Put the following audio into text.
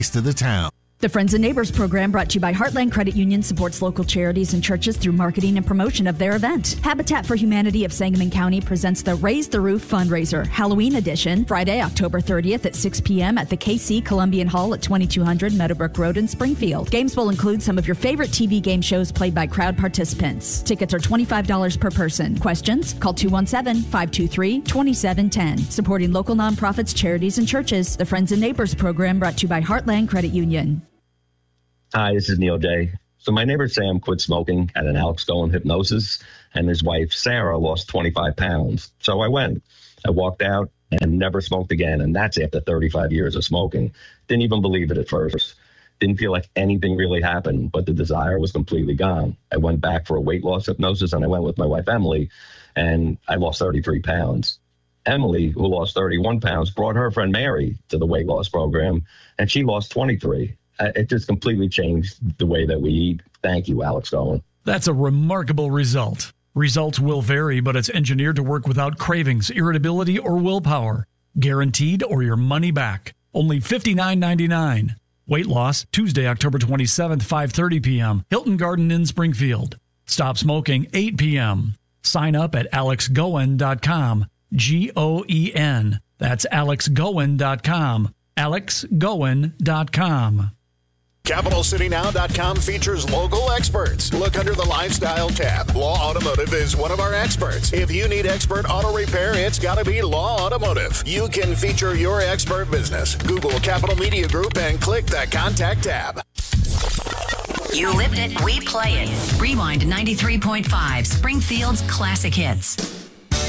to the town. The Friends and Neighbors program brought to you by Heartland Credit Union supports local charities and churches through marketing and promotion of their event. Habitat for Humanity of Sangamon County presents the Raise the Roof fundraiser, Halloween edition, Friday, October 30th at 6 p.m. at the KC Columbian Hall at 2200 Meadowbrook Road in Springfield. Games will include some of your favorite TV game shows played by crowd participants. Tickets are $25 per person. Questions? Call 217-523-2710. Supporting local nonprofits, charities, and churches. The Friends and Neighbors program brought to you by Heartland Credit Union. Hi, this is Neil Day. So my neighbor Sam quit smoking at an Alex Goen hypnosis, and his wife Sarah lost 25 pounds. So I went. I walked out and never smoked again, and that's after 35 years of smoking. Didn't even believe it at first. Didn't feel like anything really happened, but the desire was completely gone. I went back for a weight loss hypnosis, and I went with my wife Emily, and I lost 33 pounds. Emily, who lost 31 pounds, brought her friend Mary to the weight loss program, and she lost 23. It just completely changed the way that we eat. Thank you, Alex Goen. That's a remarkable result. Results will vary, but it's engineered to work without cravings, irritability, or willpower. Guaranteed or your money back. Only $59.99. Weight loss, Tuesday, October 27th, 5:30 p.m. Hilton Garden Inn, Springfield. Stop smoking, 8 p.m. Sign up at alexgoen.com. Goen. That's alexgoen.com. alexgoen.com. CapitalCityNow.com features local experts. Look under the Lifestyle tab. Law Automotive is one of our experts. If you need expert auto repair, it's got to be Law Automotive. You can feature your expert business. Google Capital Media Group and click the Contact tab. You lived it, we play it. Rewind 93.5, Springfield's classic hits.